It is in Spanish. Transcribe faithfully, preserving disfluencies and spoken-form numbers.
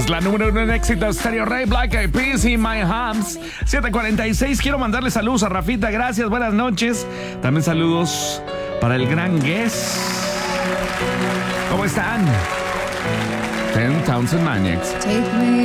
Es la número uno en éxito Stereo Rey, Black Eyed Peas y My Hams. siete cuarenta y seis. Quiero mandarle saludos a Rafita. Gracias, buenas noches. También saludos para el gran Guess. ¿Cómo están? Ten Thousand Maniacs. Take me